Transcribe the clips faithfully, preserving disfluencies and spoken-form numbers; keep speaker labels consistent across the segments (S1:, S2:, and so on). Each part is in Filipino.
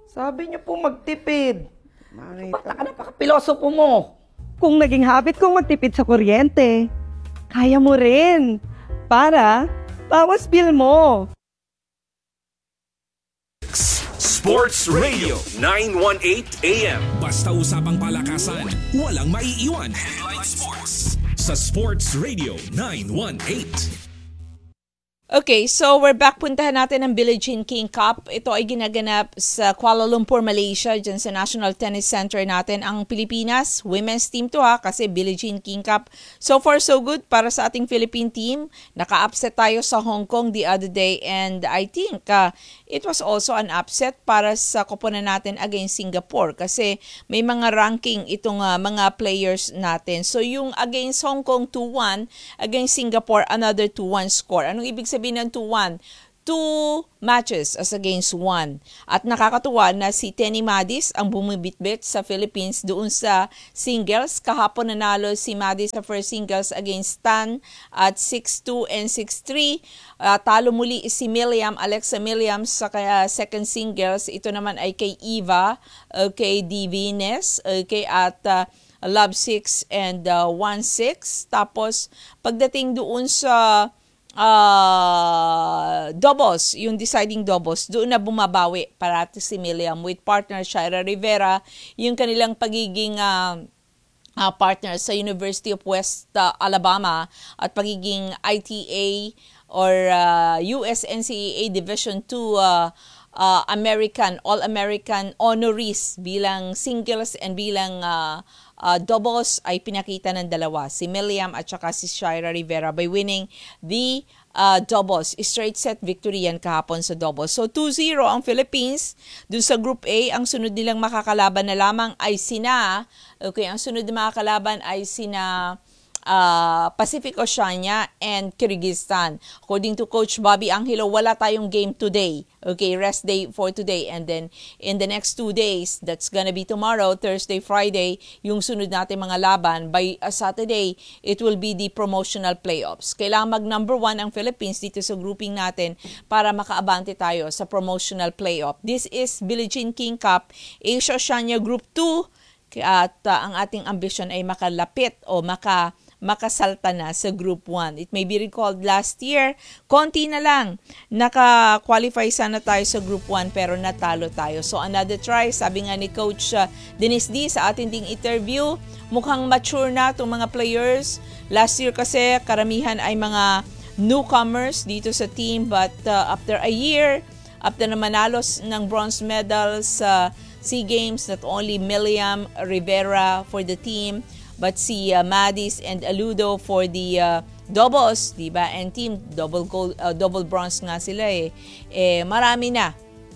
S1: Sabi niyo po magtipid. Ba't ka napaka-pilosopo mo?
S2: Kung naging habit kong magtipid sa kuryente, kaya mo rin. Para bawas bill mo.
S3: Sports Radio nine eighteen A M.
S4: Basta usapang palakasan, walang maiiwan. Headline Sports sa Sports Radio nine eighteen.
S5: Okay, so we're back. Puntahan natin ang Billie Jean King Cup. Ito ay ginaganap sa Kuala Lumpur, Malaysia, dyan sa National Tennis Center natin. Ang Pilipinas, women's team to ha, kasi Billie Jean King Cup. So far, so good para sa ating Philippine team. Naka-upset tayo sa Hong Kong the other day and I think uh, it was also an upset para sa koponan natin against Singapore kasi may mga ranking itong uh, mga players natin. So yung against Hong Kong two one, against Singapore another two one score. Anong ibig sabihin ng two one? Two matches as against one. At nakakatuwa na si Tenny Madis ang bumibitbit sa Philippines doon sa singles. Kahapon nanalo si Madis sa first singles against Tan at six two and six three. Uh, talo muli si Milliam, Alexa Milliam sa uh, second singles. Ito naman ay kay Eva, okay, Divines, okay, at uh, Love six and uh, one six. Tapos pagdating doon sa uh, doubles, yung deciding doubles, doon na bumabawi parati si Milliam with partner Shaira Rivera, yung kanilang pagiging uh, uh, partner sa University of West uh, Alabama at pagiging I T A or uh, U S N C A A Division two uh, uh, American, All-American honorees bilang singles and bilang uh, Uh, doubles ay pinakita ng dalawa, si Milliam at saka si Shaira Rivera by winning the uh, doubles. Straight set victory yan kahapon sa doubles. So two zero ang Philippines. Dun sa Group A, ang sunod nilang makakalaban na lamang ay sina, okay, ang sunod na makakalaban ay sina Uh, Pacific Oceania and Kyrgyzstan. According to Coach Bobby Angelo, wala tayong game today. Okay, rest day for today. And then in the next two days, that's gonna be tomorrow, Thursday, Friday, yung sunod natin mga laban. By uh, Saturday, it will be the promotional playoffs. Kailangan mag number one ang Philippines dito sa grouping natin para makaabante tayo sa promotional playoff. This is Billie Jean King Cup, Asia Oceania Group two. At uh, ang ating ambisyon ay makalapit o maka makasalta na sa Group one. It may be recalled last year, konti na lang, naka-qualify sana tayo sa Group one pero natalo tayo. So another try, sabi nga ni Coach uh, Dennis D sa ating ding interview, mukhang mature na itong mga players. Last year kasi karamihan ay mga newcomers dito sa team but uh, after a year, after na manalo ng bronze medal sa SEA Games, not only Milliam Rivera for the team, but si uh, Madis and Aludo for the uh, doubles, diba? And team, double gold, uh, double bronze nga sila eh. eh marami na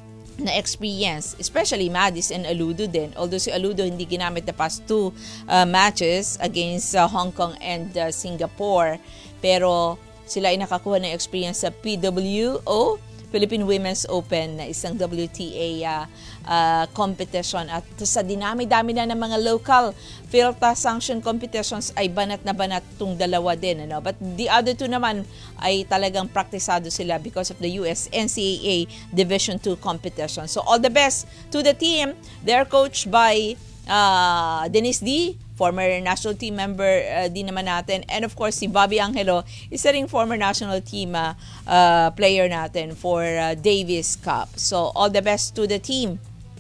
S5: na experience, especially Madis and Aludo din. Although si Aludo hindi ginamit the past two uh, matches against uh, Hong Kong and uh, Singapore. Pero sila ay nakakuha ng experience sa P W O, Philippine Women's Open, na isang W T A uh, uh, competition. At sa dinami-dami na ng mga local PhilTA sanction competitions ay banat na banat itong dalawa din. Ano? But the other two naman ay talagang praktisado sila because of the U S N C A A Division two competition. So all the best to the team. They're coached by uh, Dennis D, former national team member uh, din naman natin. And of course, si Bobby Angelo, isa ring former national team uh, uh, player natin for uh, Davis Cup. So, all the best to the team.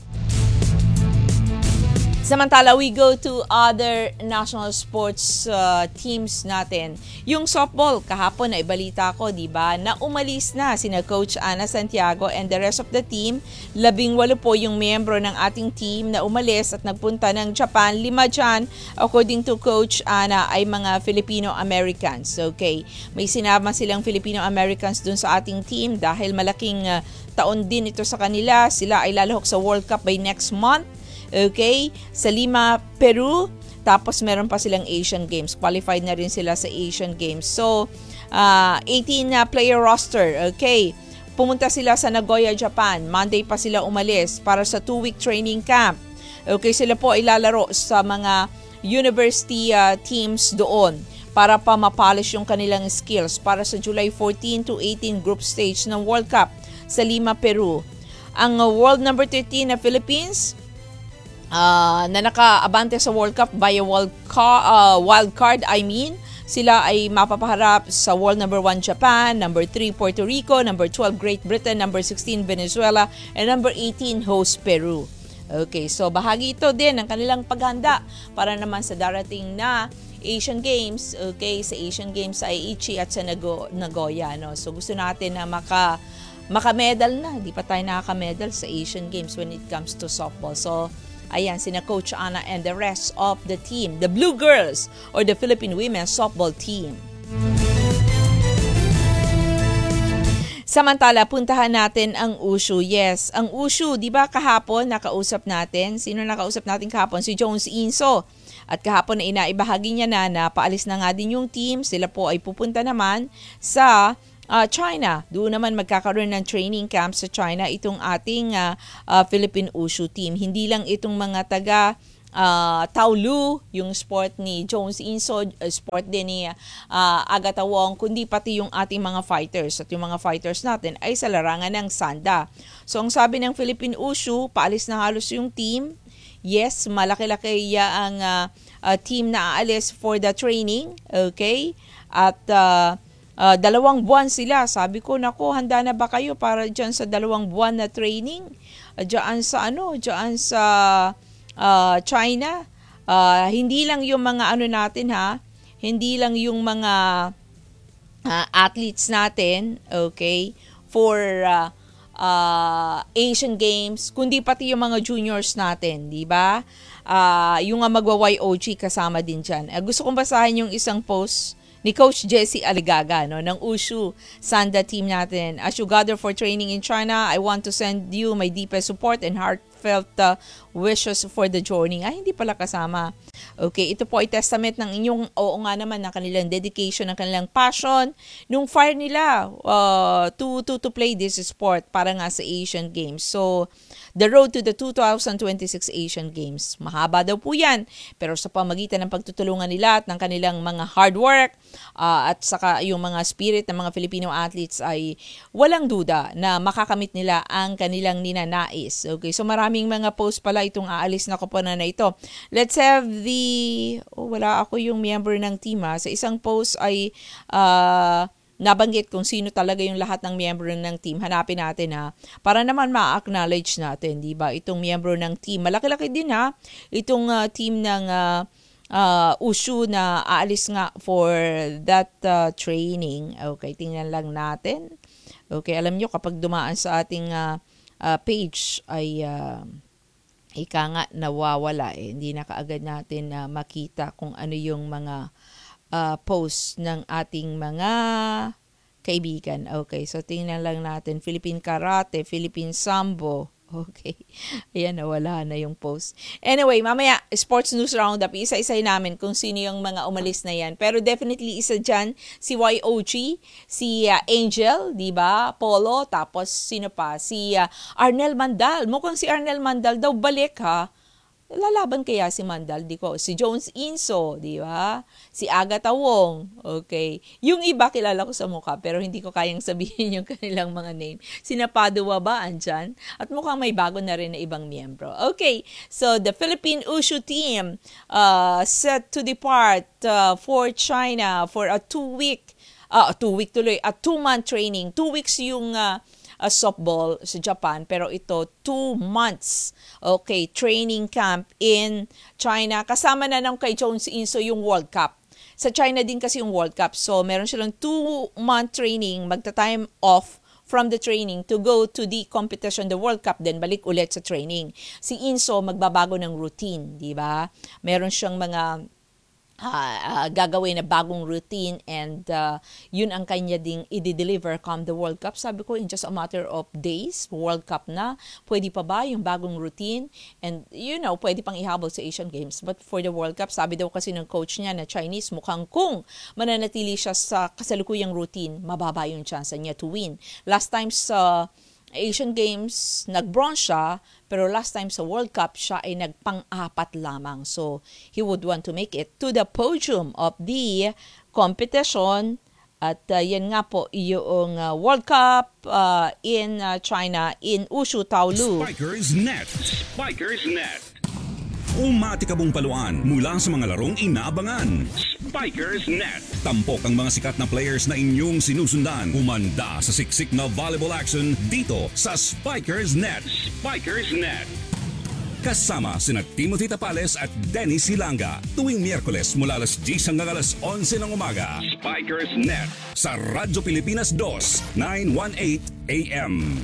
S5: Samantala, we go to other national sports uh, teams natin. Yung softball, kahapon na ibalita ko, di ba, na umalis na sina Coach Ana Santiago and the rest of the team. Labing walo po yung miyembro ng ating team na umalis at nagpunta ng Japan. Lima dyan, according to Coach Ana, ay mga Filipino-Americans. Okay, may sinama silang Filipino-Americans dun sa ating team dahil malaking uh, taon din ito sa kanila. Sila ay lalahok sa World Cup by next month. Okay, sa Lima, Peru. Tapos meron pa silang Asian Games. Qualified na rin sila sa Asian Games. So, uh, eighteen uh, player roster. Okay, pumunta sila sa Nagoya, Japan. Monday pa sila umalis para sa two-week training camp. Okay, sila po ay lalaro sa mga university uh, teams doon para pa mapolish yung kanilang skills para sa July fourteen to eighteen group stage ng World Cup sa Lima, Peru. ang uh, world number thirteen na Philippines, uh, na naka-abante sa World Cup via wild, car, uh, wild card, I mean, sila ay mapapaharap sa world number one Japan, number three Puerto Rico, number twelve Great Britain, number sixteen Venezuela, and number eighteen host Peru. Okay, so bahagi ito din ng kanilang paghanda para naman sa darating na Asian Games, okay, sa Asian Games sa Aichi at sa Nago, Nagoya, no? So gusto natin na maka maka-medal na, di pa tayo nakaka-medal sa Asian Games when it comes to softball. So ayan, sina Coach Ana and the rest of the team, the Blue Girls or the Philippine Women's Softball Team. Samantala, puntahan natin ang Wushu. Yes, ang Wushu, di ba kahapon nakausap natin? Sino nakausap natin kahapon? Si Jones Inso. At kahapon na inaibahagi niya na na paalis na nga din yung team. Sila po ay pupunta naman sa uh, China. Doon naman magkakaroon ng training camp sa China itong ating uh, uh, Philippine Wushu team. Hindi lang itong mga taga uh, Taolu, yung sport ni Jones Inso, uh, sport din ni uh, Agatha Wong, kundi pati yung ating mga fighters. At yung mga fighters natin ay sa larangan ng Sanda. So ang sabi ng Philippine Wushu, paalis na halos yung team. Yes, malaki-laki ang uh, uh, team na aalis for the training, okay? At uh, uh, dalawang buwan sila. Sabi ko, naku, handa na ba kayo para dyan sa dalawang buwan na training? Uh, dyan sa ano, dyan sa uh, China. Uh, hindi lang yung mga ano natin ha, hindi lang yung mga uh, athletes natin, okay, for uh, Uh, Asian Games, kundi pati yung mga juniors natin, di ba? Uh, yung uh, magwa-Y O G kasama din dyan. Uh, gusto kong basahin yung isang post ni Coach Jessie Aligaga, no, ng Wushu Sanda team natin. As you gather for training in China, I want to send you my deepest support and heartfelt uh, wishes for the journey. Ay, hindi pala kasama. Okay, ito po ay testament ng inyong, oo nga naman, ng kanilang dedication, ng kanilang passion, nung fire nila uh, to, to, to play this sport para nga sa Asian Games. So, the road to the two thousand twenty-six Asian Games. Mahaba daw po yan, pero sa pamagitan ng pagtutulungan nila at ng kanilang mga hard work, uh, at saka yung mga spirit ng mga Filipino athletes ay walang duda na makakamit nila ang kanilang ninanais. Okay, so maraming mga post pala itong aalis na koponan na ito. Let's have the oh, wala ako yung member ng team ha. Sa isang post ay uh, nabanggit kung sino talaga yung lahat ng miyembro ng team. Hanapin natin ha. Para naman ma-acknowledge natin, di ba? Itong miyembro ng team. Malaki-laki din ha. Itong uh, team ng uh, uh, Wushu na aalis nga for that uh, training. Okay, tingnan lang natin. Okay, alam nyo kapag dumaan sa ating uh, uh, page ay uh, ika nga nawawala eh. Hindi na kaagad natin uh, makita kung ano yung mga uh, posts ng ating mga kaibigan. Okay, so tingnan lang natin. Philippine Karate, Philippine Sambo. Okay, ayan, nawala na yung post. Anyway, mamaya, Sports News Roundup, isa-isay namin kung sino yung mga umalis na yan. Pero definitely isa dyan, si Y O G, si uh, Angel, di ba? Polo, tapos sino pa? Si uh, Arnel Mandal. Mukhang si Arnel Mandal daw balik ha. Lalaban kaya si Mandal, di ko. Si Jones Inso, di ba? Si Agatha Wong, okay. Yung iba kilala ko sa mukha, pero hindi ko kayang sabihin yung kanilang mga name. Sina Padua ba, andyan? At mukhang may bago na rin na ibang miyembro. Okay, so the Philippine Wushu team uh, set to depart uh, for China for a two-week, uh, a two-week tuloy, a two-month training. Two weeks yung uh, uh, softball sa Japan, pero ito two months. Okay, training camp in China. Kasama na ng kay Jones Inso yung World Cup. Sa China din kasi yung World Cup. So, meron silang two-month training, magta-time off from the training to go to the competition, the World Cup, then balik ulit sa training. Si Inso, magbabago ng routine, di ba? Meron siyang mga Uh, uh, gagawin na bagong routine and uh, yun ang kanya ding i-deliver come the World Cup. Sabi ko, in just a matter of days, World Cup na, pwede pa ba yung bagong routine? And you know, pwede pang ihabol sa Asian Games. But for the World Cup, sabi daw kasi ng coach niya na Chinese, mukhang kung mananatili siya sa kasalukuyang routine, mababa yung chance niya to win. Last time sa Asian Games, nag-bronze siya, pero last time sa World Cup, siya ay nagpang-apat lamang. So, he would want to make it to the podium of the competition At uh, yan nga po yung uh, World Cup uh, in uh, China in Wushu Taolu.
S4: Spikers Net.
S3: Spikers Net.
S4: Umatikabong paluan mula sa mga larong inaabangan.
S3: Spikers Net.
S4: Tampok ang mga sikat na players na inyong sinusundan. Umanda sa siksik na volleyball action dito sa Spikers Net.
S3: Spikers Net.
S4: Kasama sina Timothy Tapales at Dennis Hilanga tuwing Miyerkules mula alas diyes hanggang alas onse ng umaga
S3: Spikers Net.
S4: sa Radyo Pilipinas two, nine eighteen A M.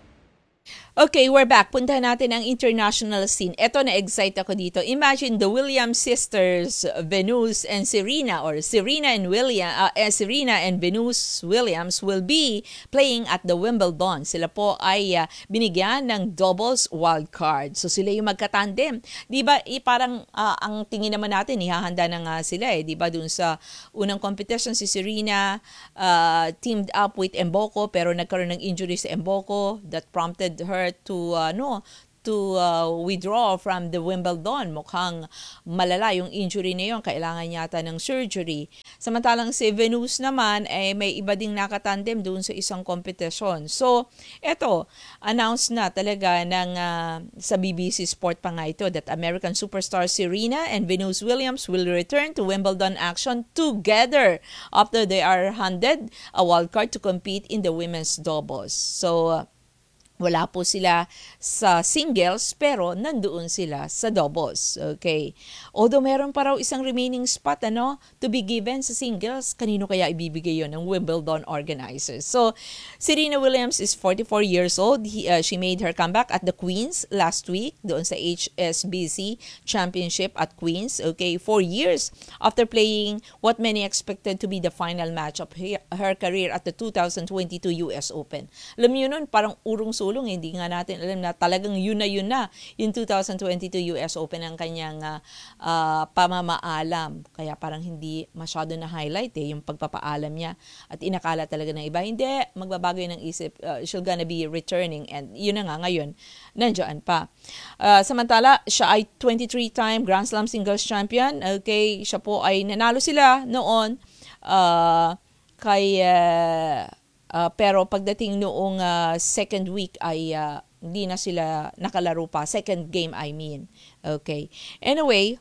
S5: Okay, we're back. Puntahan natin ang international scene. Eto, na-excite ako dito. Imagine the Williams sisters, Venus and Serena, or Serena and William, uh, eh, Serena and Venus Williams will be playing at the Wimbledon. Sila po ay uh, binigyan ng doubles wild card. So sila yung magkatandem. 'Di ba? Eh, parang uh, ang tingin naman natin ihahanda na nga sila eh, 'di ba? Dun sa unang competition si Serena uh, teamed up with Mboko pero nagkaroon ng injury sa Mboko that prompted her to uh, no to uh, withdraw from the Wimbledon. Mukhang malala yung injury na yun. Kailangan yata ng surgery. Samantalang si Venus naman, eh, may iba ding nakatandem doon sa isang competition. So, eto, announced na talaga ng, uh, sa B B C Sport pa nga ito that American superstar Serena and Venus Williams will return to Wimbledon action together after they are handed a wildcard to compete in the women's doubles. So, uh, wala po sila sa singles pero nandoon sila sa doubles. Okay. Although meron pa raw isang remaining spot ano to be given sa singles, kanino kaya ibibigay yon ng Wimbledon organizers? So, Serena Williams is forty-four years old. He, uh, she made her comeback at the Queens last week doon sa H S B C Championship at Queens. Okay, four years after playing what many expected to be the final match of her, her career at the two thousand twenty-two U S Open. Alam niyo nun, parang urong-sulong, hindi nga natin alam na talagang yun na yun na yung two thousand twenty-two U S Open ang kanyang uh, uh, pamamaalam. Kaya parang hindi masyado na highlight eh yung pagpapaalam niya at inakala talaga ng iba, hindi, magbabago yun ng isip, uh, she'll gonna be returning, and yun na nga ngayon, nandiyan pa. Uh, samantala, siya ay twenty-three time Grand Slam singles champion. Okay, siya po ay nanalo sila noon uh, kay uh, Uh, pero pagdating noong uh, second week ay uh, hindi na sila nakalaro pa. Second game, I mean. Okay. Anyway,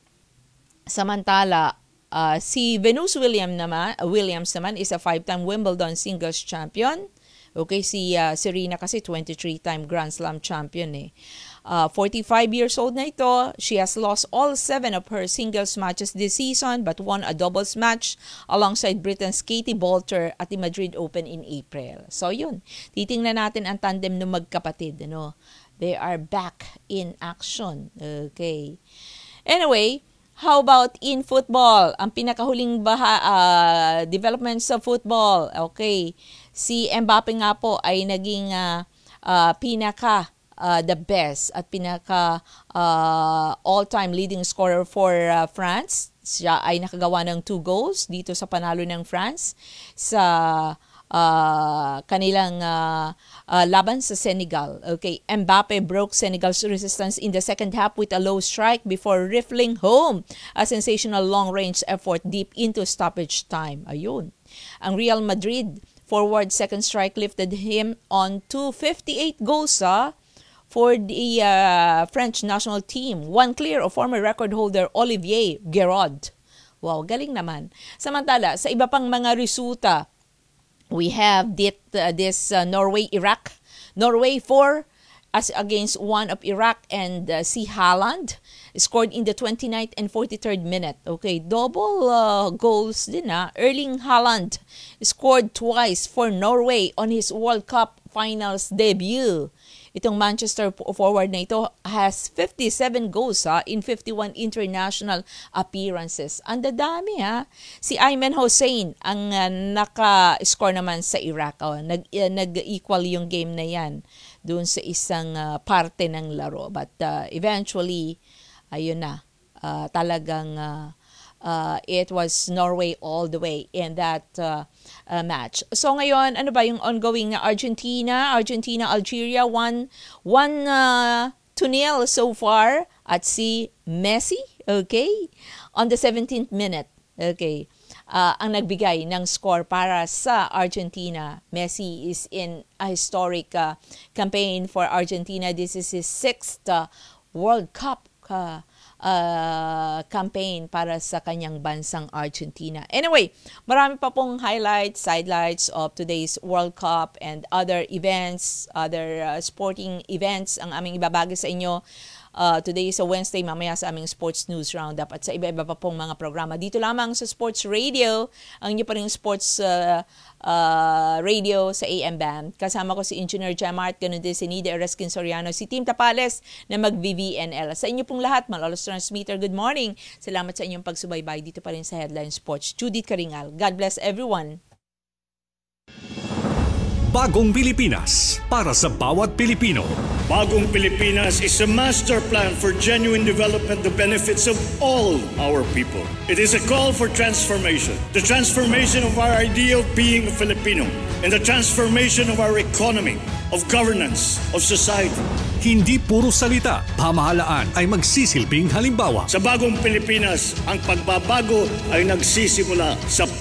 S5: samantala, uh, si Venus Williams naman, uh, Williams naman is a five-time Wimbledon singles champion. Okay, si uh, Serena kasi twenty-three time Grand Slam champion eh. Uh, forty-five years old na ito. She has lost all seven of her singles matches this season but won a doubles match alongside Britain's Katie Boulter at the Madrid Open in April. So yun, titingnan natin ang tandem ng magkapatid. Ano? They are back in action. Okay. Anyway, how about in football? Ang pinakahuling baha, uh, development sa football. Okay. Si Mbappe nga po ay naging uh, uh, pinaka Uh, the best at pinaka uh, all-time leading scorer for uh, France. Siya ay nakagawa ng two goals dito sa panalo ng France sa uh, kanilang uh, uh, laban sa Senegal. Okay, Mbappe broke Senegal's resistance in the second half with a low strike before rifling home a sensational long-range effort deep into stoppage time. Ayun. Ang Real Madrid forward second strike lifted him on to fifty-eight goals sa for the uh, French national team. One clear of former record holder Olivier Giroud. Wow, galing naman. Samantala, sa iba pang mga resulta, we have dit, uh, this uh, Norway-Iraq. Norway four as against one of Iraq, and uh, si Haaland scored in the twenty-ninth and forty-third minute. Okay, double uh, goals din ha. Erling Haaland scored twice for Norway on his World Cup Finals debut. Itong Manchester forward na ito has fifty-seven goals ha, in fifty-one international appearances. Ang dadami ha. Si Ayman Hossein ang uh, naka-score naman sa Iraq. Oh, nag, uh, nag-equal yung game na yan doon sa isang uh, parte ng laro. But uh, eventually, ayun na, uh, talagang uh, uh, it was Norway all the way in that uh, uh, match. So ngayon, ano ba yung ongoing na Argentina? Argentina, Algeria, one, one uh, to nil so far at si Messi, okay, on the seventeenth minute. Okay. ah, ang nagbigay ng score para sa Argentina. Messi is in a historic ah, campaign for Argentina. This is his sixth ah, World Cup ah, uh, campaign para sa kanyang bansang Argentina. Anyway, marami pa pong highlights, sidelights of today's World Cup and other events, other uh, sporting events ang aming ibabagi sa inyo. Uh, today is a Wednesday, mamaya sa aming Sports News Roundup at sa iba-iba pa pong mga programa. Dito lamang sa Sports Radio, ang inyo pa rin sports uh, uh, radio sa A M Band. Kasama ko si Engineer Jamart, ganun din si Nida Ereskin Soriano, si Team Tapales na mag-V V N L. Sa inyo pong lahat, Malolos Transmitter, good morning. Salamat sa inyong pagsubaybay dito pa rin sa Headline Sports. Judith Karingal, God bless everyone.
S3: Bagong Pilipinas para sa bawat Pilipino.
S6: Bagong Pilipinas is a master plan for genuine development, the benefits of all our people. It is a call for transformation. The transformation of our idea of being a Filipino and the transformation of our economy, of governance, of society.
S3: Hindi puro salita, pamahalaan ay magsisilbing halimbawa.
S6: Sa Bagong Pilipinas, ang pagbabago ay nagsisimula sa